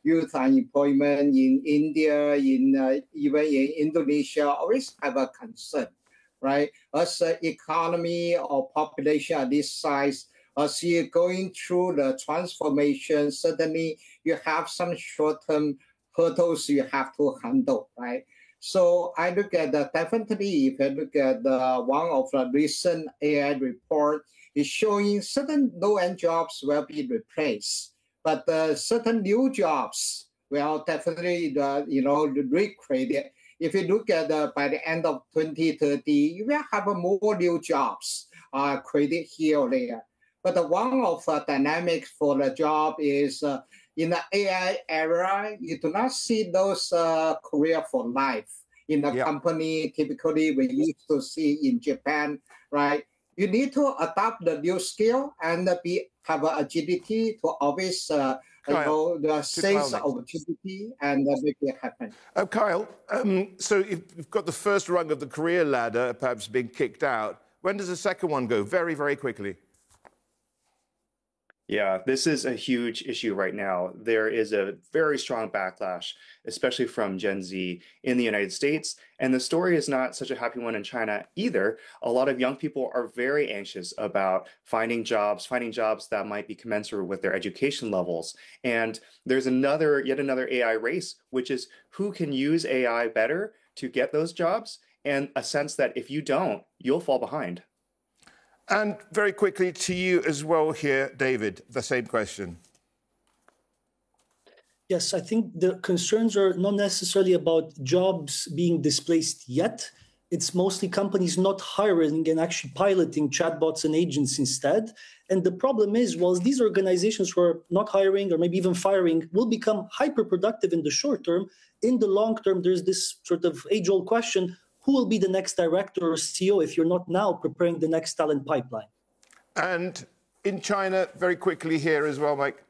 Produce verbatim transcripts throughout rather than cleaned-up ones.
youth unemployment in India, in uh, even in Indonesia, always have a concern, right? As an economy or population of this size, as you're going through the transformation, certainly you have some short-term hurdles you have to handle, right? So I look at the, definitely, if I look at the, one of the recent A I report, is showing certain low-end jobs will be replaced, but uh, certain new jobs will definitely, uh, you know, recreated. If you look at uh, by the end of twenty thirty, you will have uh, more new jobs uh, created here or there. But uh, one of the dynamics for the job is uh, in the A I era, you do not see those uh, career for life in the yep. company. Typically, we used to see in Japan, right? You need to adopt the new skill and be have an agility to always, uh, you know, the seize opportunity and uh, make it happen. Uh, Kyle, um, so you've got the first rung of the career ladder, perhaps being kicked out. When does the second one go? Very, very quickly. Yeah, this is a huge issue right now. There is a very strong backlash, especially from Gen Z in the United States. And the story is not such a happy one in China either. A lot of young people are very anxious about finding jobs, finding jobs that might be commensurate with their education levels. And there's another, yet another A I race, which is who can use A I better to get those jobs, and a sense that if you don't, you'll fall behind. And very quickly to you as well here, David, the same question. Yes, I think the concerns are not necessarily about jobs being displaced yet. It's mostly companies not hiring and actually piloting chatbots and agents instead. And the problem is, well, these organizations who are not hiring or maybe even firing will become hyper-productive in the short term. In the long term, there's this sort of age-old question, who will be the next director or C E O if you're not now preparing the next talent pipeline? And in China, very quickly here as well, Mike.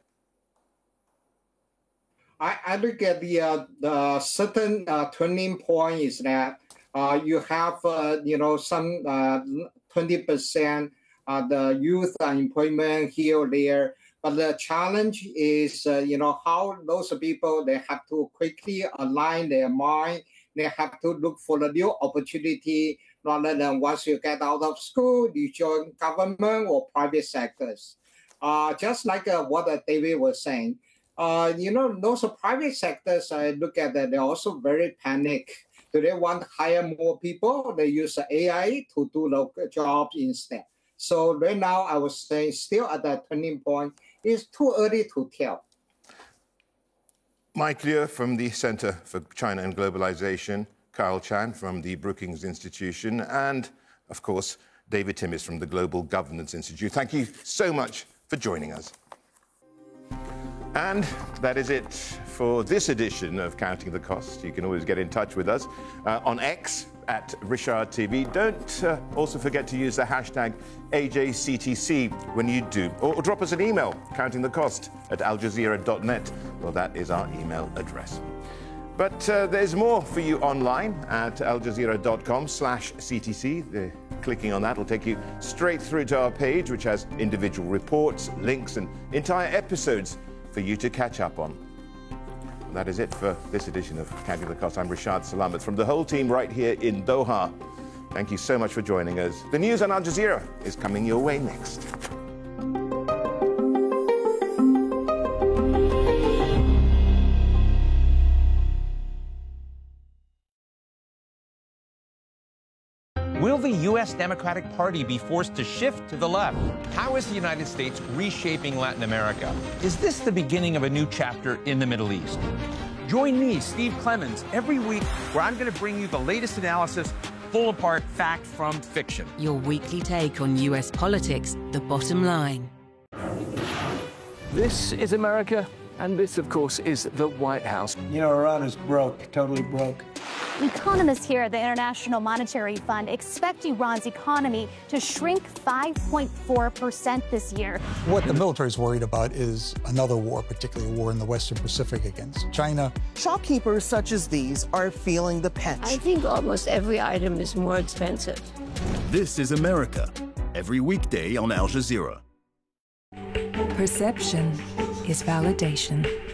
I, I look at the, uh, the certain uh, turning point is that uh, you have, uh, you know, some uh, twenty percent uh, the youth unemployment here or there. But the challenge is, uh, you know, how those people, they have to quickly align their mind. They have to look for the new opportunity rather than once you get out of school, you join government or private sectors. Uh, just like uh, what uh, David was saying, uh, you know, those private sectors, I look at that, they're also very panicked. Do they want to hire more people? They use A I to do the jobs instead. So right now, I was saying still at that turning point, it's too early to tell. Mike Liu from the Center for China and Globalization, Kyle Chan from the Brookings Institution, and, of course, David Timmis from the Global Governance Institute. Thank you so much for joining us. And that is it for this edition of Counting the Cost. You can always get in touch with us uh, on X at Richard T V. Don't uh, also forget to use the hashtag A J C T C when you do. Or, or drop us an email, countingthecost at al jazeera dot net. Well, that is our email address. But uh, there's more for you online at al jazeera dot com slash C T C. The, clicking on that will take you straight through to our page, which has individual reports, links, and entire episodes for you to catch up on. And that is it for this edition of Counting the Cost. I'm Rashad Salamat from the whole team right here in Doha. Thank you so much for joining us. The news on Al Jazeera is coming your way next. Will the U S Democratic Party be forced to shift to the left? How is the United States reshaping Latin America? Is this the beginning of a new chapter in the Middle East? Join me, Steve Clemons, every week where I'm going to bring you the latest analysis, pull apart fact from fiction. Your weekly take on U S politics, The Bottom Line. This is America, and this, of course, is the White House. You know, Iran is broke, totally broke. Economists here at the International Monetary Fund expect Iran's economy to shrink five point four percent this year. What the military is worried about is another war, particularly a war in the Western Pacific against China. Shopkeepers such as these are feeling the pinch. I think almost every item is more expensive. This is America, every weekday on Al Jazeera. Perception is validation.